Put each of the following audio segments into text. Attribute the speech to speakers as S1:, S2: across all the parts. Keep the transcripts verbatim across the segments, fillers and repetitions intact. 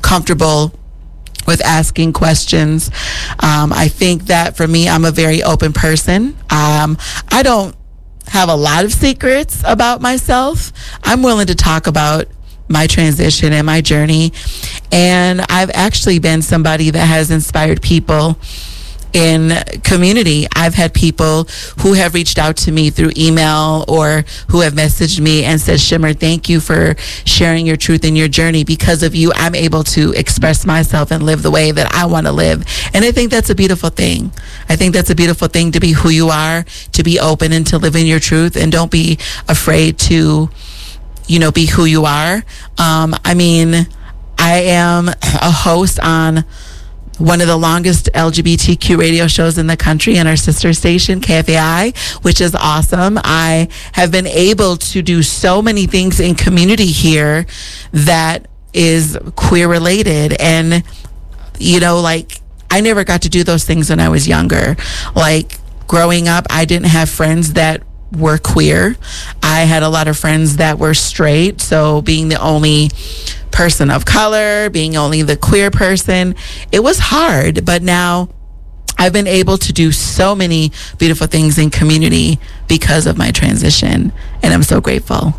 S1: comfortable with asking questions. Um, I think that for me, I'm a very open person. Um, I don't have a lot of secrets about myself. I'm willing to talk about my transition and my journey. And I've actually been somebody that has inspired people in community. I've had people who have reached out to me through email or who have messaged me and said, Shimmer, thank you for sharing your truth and your journey. Because of you, I'm able to express myself and live the way that I want to live. And I think that's a beautiful thing. I think that's a beautiful thing, to be who you are, to be open and to live in your truth, and don't be afraid to, you know, be who you are. Um, I mean, I am a host on one of the longest L G B T Q radio shows in the country, in our sister station, K F A I, which is awesome. I have been able to do so many things in community here that is queer related. And, you know, like, I never got to do those things when I was younger. Like, growing up, I didn't have friends that were queer. I had a lot of friends that were straight. So being the only person of color, being only the queer person, it was hard. But now I've been able to do so many beautiful things in community because of my transition, and I'm so grateful.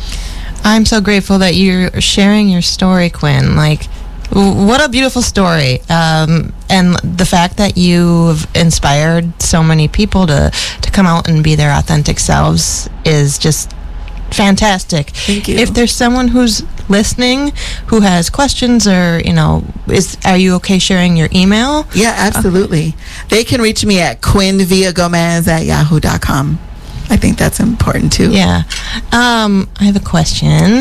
S2: I'm so grateful that you're sharing your story, Quinn. Like, what a beautiful story. Um, and the fact that you've inspired so many people to, to come out and be their authentic selves is just fantastic.
S1: Thank you.
S2: If there's someone who's listening who has questions, or, you know, is are you okay sharing your email?
S1: Yeah, absolutely. Okay. They can reach me at quinn via gomez at yahoo dot com. I think that's important too.
S2: Yeah. Um, I have a question.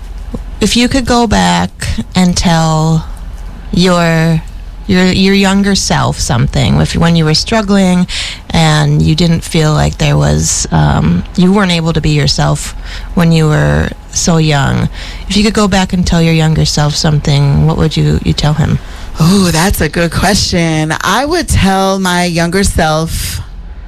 S2: If you could go back and tell your your your younger self something, if when you were struggling and you didn't feel like there was, um, you weren't able to be yourself when you were so young, if you could go back and tell your younger self something, what would you, you tell him?
S1: Oh, that's a good question. I would tell my younger self,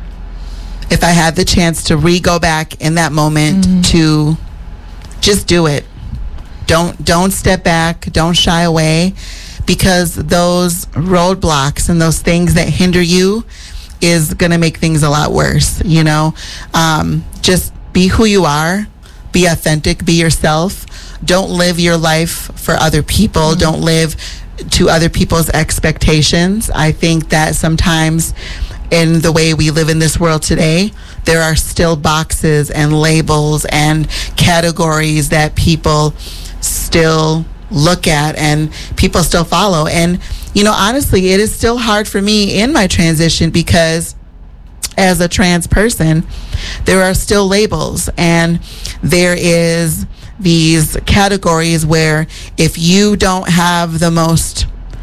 S1: if I had the chance to re-go back in that moment, mm-hmm. to just do it. Don't don't step back. Don't shy away, because those roadblocks and those things that hinder you is going to make things a lot worse. You know, um, just be who you are. Be authentic. Be yourself. Don't live your life for other people. Mm-hmm. Don't live to other people's expectations. I think that sometimes in the way we live in this world today, there are still boxes and labels and categories that people still look at and people still follow. And, you know, honestly, it is still hard for me in my transition, because as a trans person, there are still labels, and there is these categories where if you don't have the most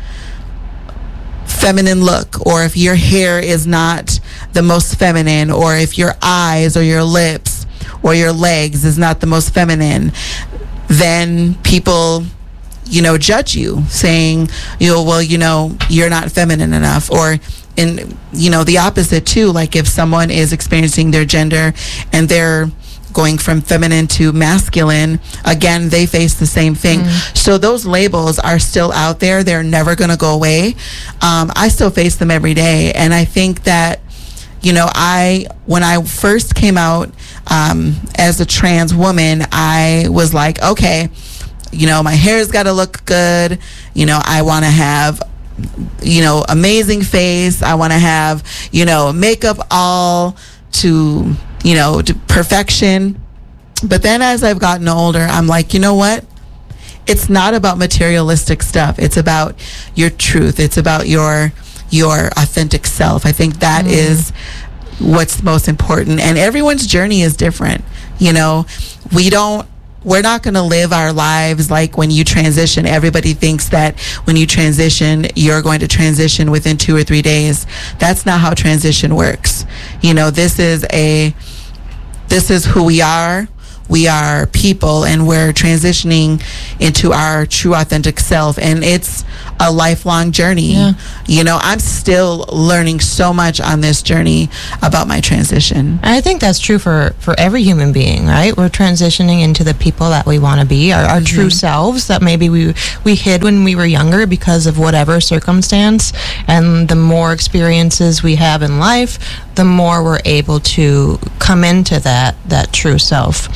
S1: feminine look, or if your hair is not the most feminine, or if your eyes or your lips or your legs is not the most feminine, then people, you know, judge you, saying, you know, well, you know, you're not feminine enough. Or in, you know, the opposite too, like if someone is experiencing their gender and they're going from feminine to masculine, again, they face the same thing. Mm. So those labels are still out there. They're never going to go away. Um, I still face them every day. And I think that, you know, I, when I first came out um, as a trans woman, I was like, okay, you know, my hair's got to look good. You know, I want to have, you know, amazing face. I want to have, you know, makeup all to, you know, to perfection. But then as I've gotten older, I'm like, you know what? It's not about materialistic stuff. It's about your truth. It's about your your authentic self. I think that mm. is what's most important. And everyone's journey is different. You know, we don't, we're not going to live our lives like when you transition. Everybody thinks that when you transition, you're going to transition within two or three days. That's not how transition works. You know, this is a, this is who we are. we are people and we're transitioning into our true authentic self, and it's a lifelong journey.
S2: Yeah.
S1: You know, I'm still learning so much on this journey about my transition.
S2: I think that's true for, for every human being, right? We're transitioning into the people that we want to be, our, our mm-hmm. true selves that maybe we we hid when we were younger because of whatever circumstance. And the more experiences we have in life, the more we're able to come into that that true self.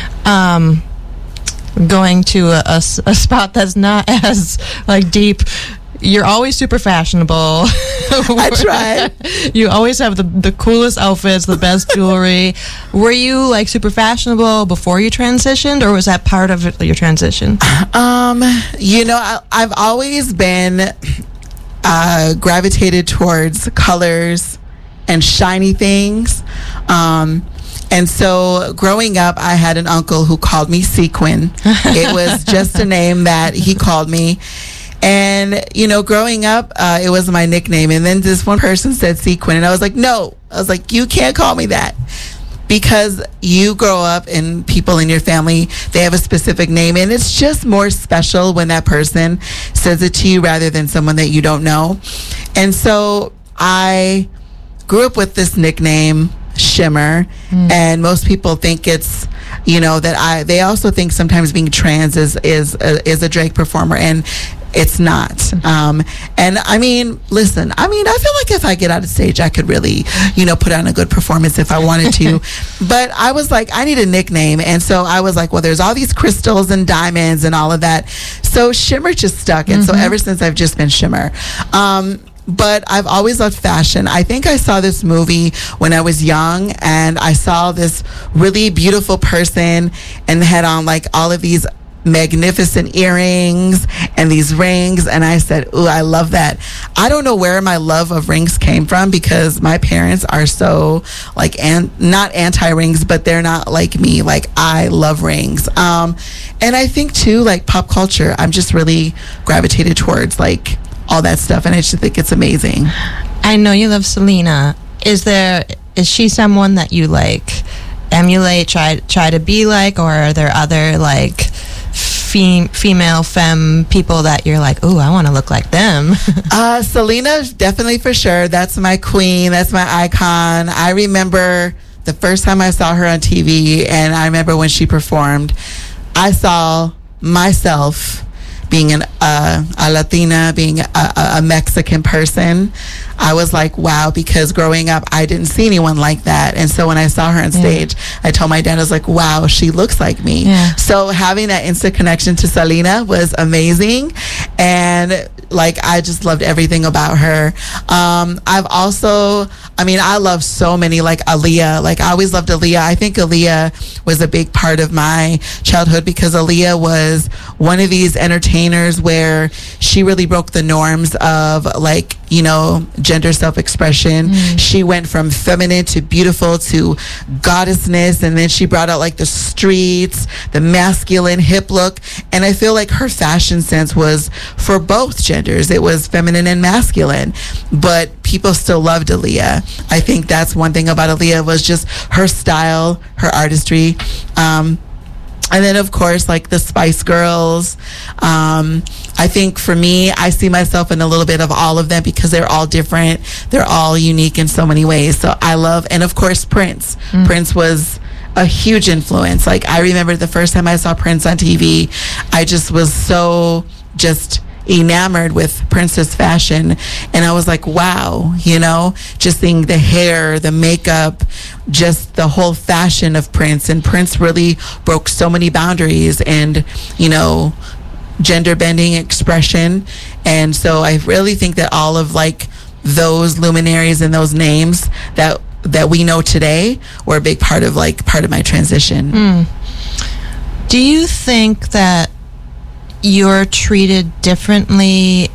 S2: Um, going to a, a, a spot that's not as like deep. You're always super fashionable.
S1: I try.
S2: You always have the, the coolest outfits, the best jewelry. Were you like super fashionable before you transitioned, or was that part of your transition?
S1: Um, you know, I, I've always been uh, gravitated towards colors and shiny things. Um, and so growing up, I had an uncle who called me Sequin. It was just a name that he called me. And, you know, growing up, uh, it was my nickname. And then this one person said Sequin. And I was like, no. I was like, you can't call me that. Because you grow up and people in your family, they have a specific name. And it's just more special when that person says it to you rather than someone that you don't know. And so I grew up with this nickname, Shimmer. Mm. And most people think it's, you know, that I, they also think sometimes being trans is, is, a, is a drag performer. And it's not. Um, and I mean, listen, I mean, I feel like if I get out of stage, I could really, you know, put on a good performance if I wanted to. But I was like, I need a nickname. And so I was like, well, there's all these crystals and diamonds and all of that. So Shimmer just stuck. And mm-hmm. so ever since I've just been Shimmer. Um, But I've always loved fashion. I think I saw this movie when I was young, and I saw this really beautiful person and had on like all of these magnificent earrings and these rings, and I said, ooh, I love that. I don't know where my love of rings came from, because my parents are so like an- not anti-rings, but they're not like me. Like, I love rings. Um, and I think too, like pop culture, I'm just really gravitated towards like all that stuff, and I just think it's amazing.
S2: I know you love Selena. Is there is she someone that you like emulate, try try to be like, or are there other like fem- female femme people that you're like, ooh, I want to look like them?
S1: uh, Selena, definitely, for sure. That's my queen. That's my icon. I remember the first time I saw her on T V, and I remember when she performed, I saw myself being an, uh, a Latina, being a, a Mexican person. I was like, wow, because growing up, I didn't see anyone like that. And so when I saw her on stage, yeah. I told my dad, I was like, wow, she looks like me. Yeah. So having that instant connection to Selena was amazing. And like, I just loved everything about her. Um, I've also, I mean, I love so many, like Aaliyah. Like, I always loved Aaliyah. I think Aaliyah was a big part of my childhood, because Aaliyah was one of these entertainers where she really broke the norms of like, you know, gender self-expression. Mm. She went from feminine to beautiful to goddessness, and then she brought out like the streets, the masculine hip look. And I feel like her fashion sense was for both genders. It was feminine and masculine, but people still loved Aaliyah. I think that's one thing about Aaliyah, was just her style, her artistry. Um, And then, of course, like the Spice Girls. Um, I think for me, I see myself in a little bit of all of them, because they're all different. They're all unique in so many ways. So I love, and of course, Prince. Mm. Prince was a huge influence. Like, I remember the first time I saw Prince on T V, I just was so just enamored with Prince's fashion. And I was like, wow, you know, just seeing the hair, the makeup, just the whole fashion of Prince. And Prince really broke so many boundaries and, you know, gender bending expression. And so I really think that all of like those luminaries and those names that that we know today were a big part of like part of my transition.
S2: Mm. Do you think that you're treated differently,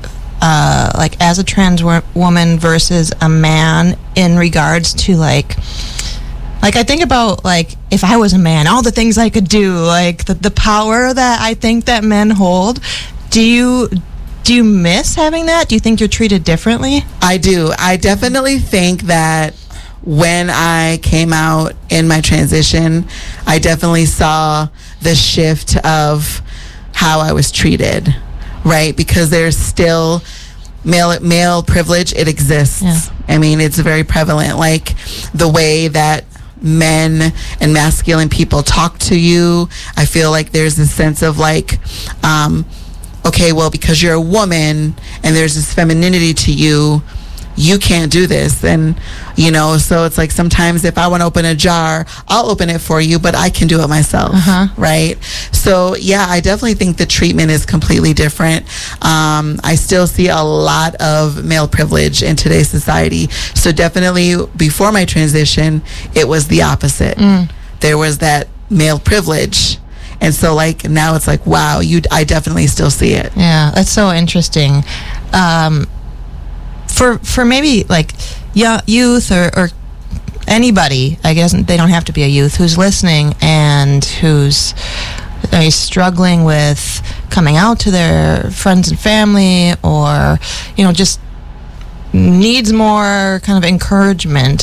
S2: uh, like as a trans wo- woman versus a man, in regards to like, like I think about like if I was a man, all the things I could do, like the, the power that I think that men hold. Do you do you miss having that? Do you think you're treated differently?
S1: I do. I definitely think that when I came out in my transition, I definitely saw the shift of how I was treated, right? Because there's still male male privilege. It exists.
S2: Yeah.
S1: I mean, it's very prevalent. Like the way that men and masculine people talk to you, I feel like there's a sense of like, um, okay, well, because you're a woman and there's this femininity to you, you can't do this. And, you know, so it's like sometimes if I want to open a jar, I'll open it for you, but I can do it myself.
S2: Uh-huh.
S1: Right. So, yeah, I definitely think the treatment is completely different. Um, I still see a lot of male privilege in today's society. So definitely before my transition, it was the opposite. Mm. There was that male privilege. And so, like, now it's like, wow, you, I definitely still see it.
S2: Yeah, that's so interesting. Um, For for maybe like young, youth or, or anybody, I guess they don't have to be a youth, who's listening and who's uh, struggling with coming out to their friends and family, or, you know, just needs more kind of encouragement.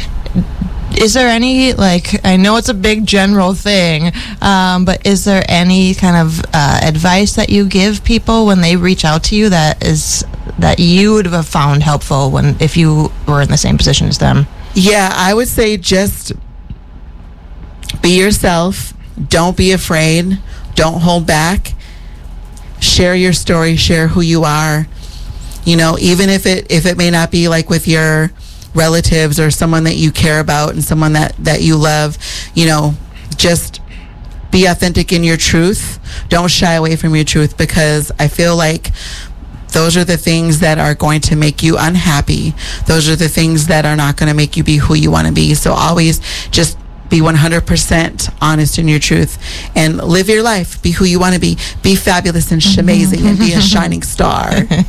S2: Is there any, like, I know it's a big general thing, um, but is there any kind of uh, advice that you give people when they reach out to you that is that you would have found helpful when if you were in the same position as them?
S1: Yeah, I would say just be yourself. Don't be afraid. Don't hold back. Share your story. Share who you are. You know, even if it if it may not be like with your relatives or someone that you care about and someone that, that you love, you know, just be authentic in your truth. Don't shy away from your truth, because I feel like those are the things that are going to make you unhappy. Those are the things that are not going to make you be who you want to be. So always just be one hundred percent honest in your truth and live your life. Be who you want to be. Be fabulous and amazing and be a shining star.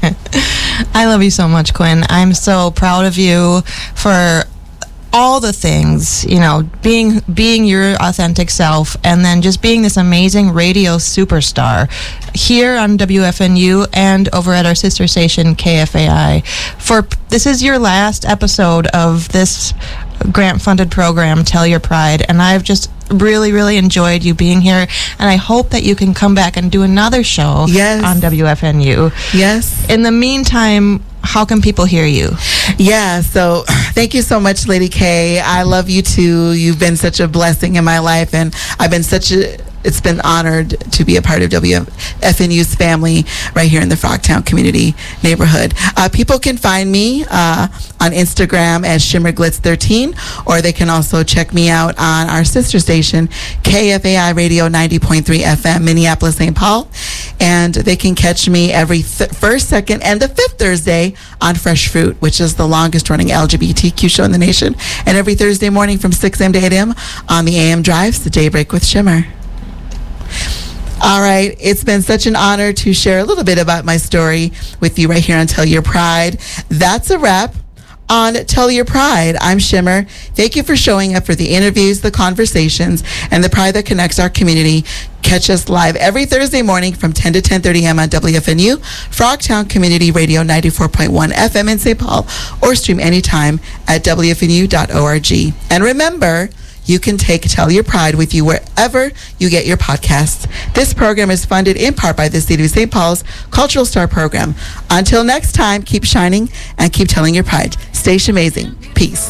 S2: I love you so much, Quinn. I'm so proud of you for all the things, you know, being being your authentic self, and then just being this amazing radio superstar here on W F N U and over at our sister station K F A I. For this is your last episode of this grant-funded program, Tell Your Pride, and I've just really, really enjoyed you being here, and I hope that you can come back and do another show
S1: yes.
S2: on W F N U.
S1: Yes.
S2: In the meantime, how can people hear you?
S1: Yeah, so thank you so much, Lady K. I love you too. You've been such a blessing in my life, and I've been such a it's been honored to be a part of W F N U's family right here in the Frogtown community neighborhood. Uh, people can find me uh, on Instagram as Shimmer Glitz thirteen, or they can also check me out on our sister station, K F A I Radio ninety point three F M, Minneapolis, Saint Paul. And they can catch me every th- first, second, and the fifth Thursday on Fresh Fruit, which is the longest running L G B T Q show in the nation. And every Thursday morning from six a.m. to eight a.m. on the A M Drives, the Daybreak with Shimmer. All right, it's been such an honor to share a little bit about my story with you right here on Tell Your Pride. That's a wrap on Tell Your Pride. I'm Shimmer. Thank you for showing up for the interviews, the conversations, and the pride that connects our community. Catch us live every Thursday morning from ten to ten thirty a.m. on W F N U, Frogtown Community Radio ninety-four point one F M in Saint Paul, or stream anytime at W F N U dot org. And remember, you can take Tell Your Pride with you wherever you get your podcasts. This program is funded in part by the City of Saint Paul's Cultural Star Program. Until next time, keep shining and keep telling your pride. Stay amazing. Peace.